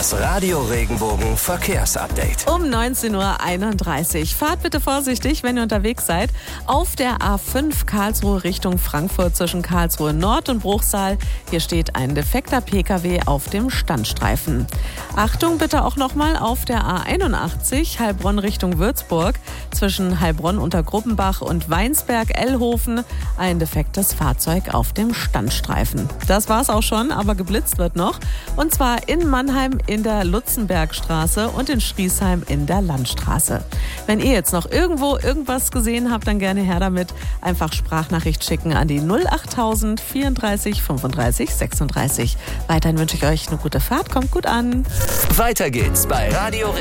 Das Radio Regenbogen Verkehrsupdate. Um 19:31 Uhr. Fahrt bitte vorsichtig, wenn ihr unterwegs seid. Auf der A5 Karlsruhe Richtung Frankfurt zwischen Karlsruhe Nord und Bruchsal. Hier steht ein defekter Pkw auf dem Standstreifen. Achtung bitte auch nochmal auf der A81 Heilbronn Richtung Würzburg. Zwischen Heilbronn unter Gruppenbach und Weinsberg-Ellhofen ein defektes Fahrzeug auf dem Standstreifen. Das war's auch schon, aber geblitzt wird noch. Und zwar in Mannheim in der Lutzenbergstraße und in Schriesheim in der Landstraße. Wenn ihr jetzt noch irgendwo irgendwas gesehen habt, dann gerne her damit. Einfach Sprachnachricht schicken an die 08000 34 35 36. Weiterhin wünsche ich euch eine gute Fahrt. Kommt gut an. Weiter geht's bei Radio